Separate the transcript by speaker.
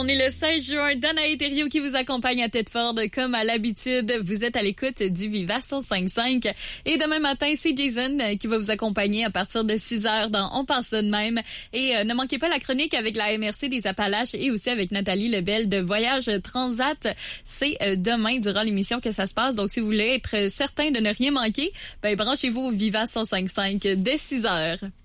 Speaker 1: On est le 16 juin. Danae Thériault qui vous accompagne à Tedford comme à l'habitude. Vous êtes à l'écoute du Viva 105.5. Et demain matin, c'est Jason qui va vous accompagner à partir de 6h dans On pense ça de même. Et ne manquez pas la chronique avec la MRC des Appalaches et aussi avec Nathalie Lebel de Voyage Transat. C'est demain durant l'émission que ça se passe. Donc, si vous voulez être certain de ne rien manquer, ben branchez-vous au Viva 105.5 dès 6h.